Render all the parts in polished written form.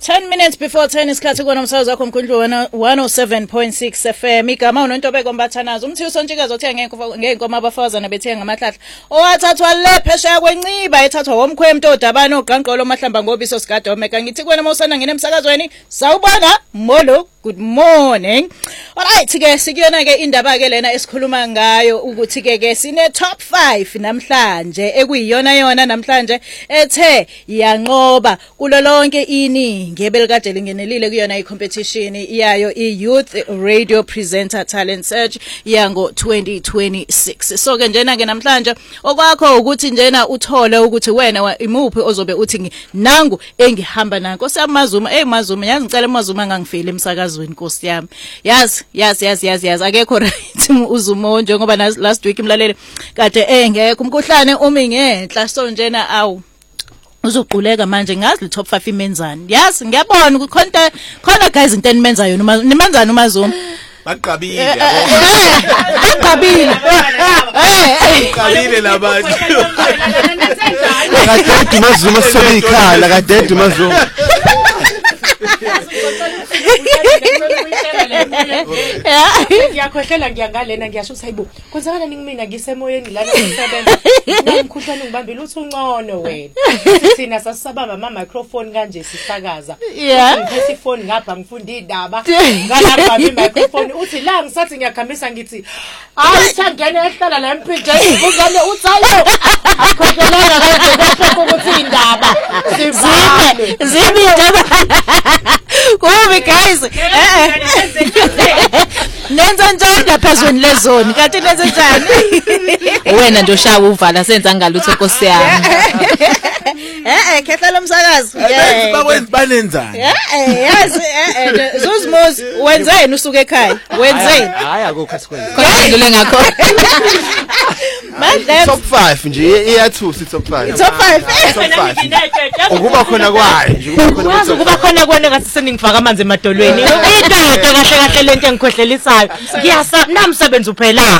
10 minutes before 10 isikhathi kona umsakazo wakho Mkhundlu 107.6 FM. Igama uNontobeko Mbathanazo. Umthiyo Sontshikazi othe ngeenkomo abafazana bethenga amahlahla. Owathathwa le phesheya kwenciba ethathwa womkhwemto odabana ogqanqolo mahlamba ngobiso sigadome. Ngithi kuwena mawusana ngene emsakazweni. Sawubona Molo. Good morning. Alright ke sikuyona ke indaba ke lena esikhuluma ngayo ukuthi ke sine top 5 namhlanje ekuyiyona namhlanje ethe yanqoba kulo lonke iningi ebelikade lingenelile kuyona icompetition yayo iYouth Radio Presenter Talent Search yango 2026. So ke njena ke namhlanje okwakho ukuthi njena uthole ukuthi wena imuphi ozobe uthi nangu engihamba nanko siyamazuma mazuma yazi ngicela mazuma angangifile emsakazo Nkosi yami yazi akekho right uzumo njengoba last week imlaleli kade engekho umkhuhlane umi ngenhla so njena awu uzoquleka manje ngazi top 5 imenzani yazi ngiyabona ukuthi khona guys into enimenzayo nimenzani umazumo baqabile labantu akade umazumo sobikhala akade umazumo ngiyakhohlela ngiyangalena ngiyasho hayibo kwenzakala ningimina ngisemoyeni lana umsebenzi nomkhuhlane ngibambile uthi ungcono wena sithina sasabamba ama microphone kanje sisakaza ngiphethe ifone ngapha ngifunda indaba ngalapha microphone uthi la ngisathi ngiyakhambisa ngithi ayithangene ehlala la empinje ngizale uthi hayo akhohlela kanje kwafika ukuthi indaba zibi indaba kubi guys nenza njani ngaphezweni lezoni kanti nenza njani wena nje ushaya uvala senza ngalutho Nkosi yami khehlela umsakazo bakwenza banenzani yazi Zuzmozi wenzeni usuke ekhaya wenzeni hayi akukho sikwenza khona ngakho manje top 5 nje iyathusa top 5 top 5 ukuba khona kwayo nje ukwazi ukuba khona kwena ngathi seningifaka amanzi emadolweni into kahle lento engikhohlelisayo namsebenzi uphela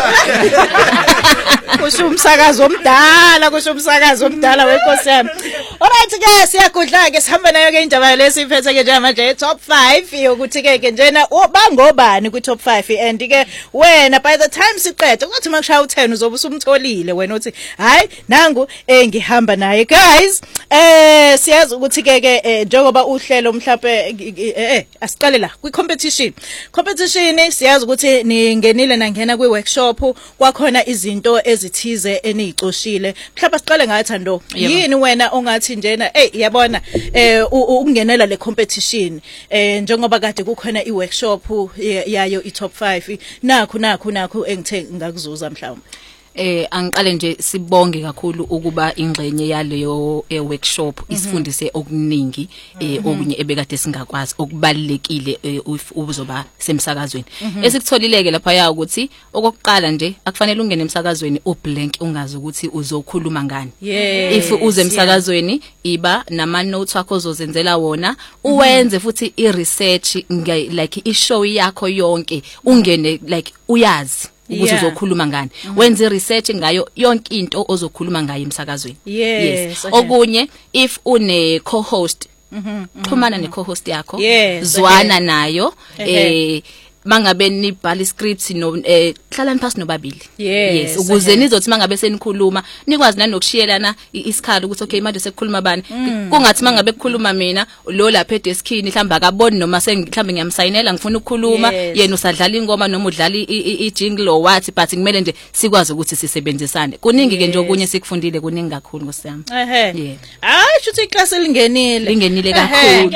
kusho umsakazo omdala wenkosi yami. Alright ke siyagudla ke sihamba nayo ke indaba lesiphethe ke njengamanje top 5 yokuthi ke njena bangobani ku top 5 and ke wena by the time siqede ukuthi makushaya u10 uzobe usumtholile wena uthi hayi nangu ngihamba naye guys siyazi ukuthi ke njengoba uhlelo mhlawumbe asiqale la kwi competition siyazi ukuthi ningenile nangena kwi workshop kwakhona izinto ezithize enicoshile mhlawumbe siqale ngathi Thando yini wena ongathi njena yabona ukungenela le competition njengoba kade kukhona iworkshop yayo i-top 5 nakho engithe ngakuzuza mhlawumbe angiqale nje sibonge kakhulu ukuba ingxenye yaleyo workshop isifundise okuningi okunye ebekade singakwazi okubalekile uzoba semsakazweni esikutholileke lapha ya ukuthi okokuqala nje akufanele ungene emsakazweni ublank ungazi ukuthi uzokhuluma ngani if uze emsakazweni iba nama notes akho ozozenzela wona uwenze futhi i-research like i-show yakho yonke ungene like uyazi ukuthi uzokhuluma ngani wenze research ngayo yonke into ozokhuluma ngayo emsakazweni yes okunye if une co-host xhumana ne co-host yakho zwana nayo mangabe nibhala script no hlalani phansi nobabili yes ukuze nizothi mangabe senikhuluma nikwazi nanokushiyelana isikhala ukuthi okay manje sekukhuluma bani kungathi mangabe kukhuluma mina lo lapha edeskini mhlamba akaboni noma mhlamba ngiyamsayinela ngifuna ukukhuluma yena usadlala ingoma noma udlala ijingle or what but kumele nje sikwazi ukuthi sisebenzisane kuningi ke nje okunye sikufundile kuningi kakhulu ngosiyami hayi shuthi iclass lingenile kakhulu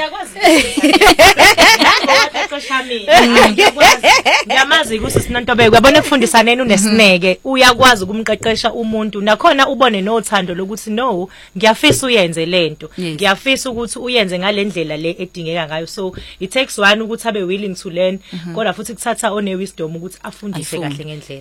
ngiyamazi ukuthi sinantobeke uyabona kufundisaneni unesineke uyakwazi ukumqeqesha umuntu nakhona ubone nothando lokuthi no ngiyafisa uyenze lento ngiyafisa ukuthi uyenze ngalendlela le edingeka ngayo so it takes one ukuthi abe willing to learn kodwa futhi kuthatha one wisdom ukuthi afundise kahle ngendlela